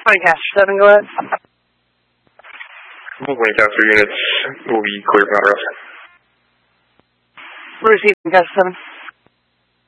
Lancaster 7, go ahead. Lancaster units will be clear for rest. Receive Lancaster 7.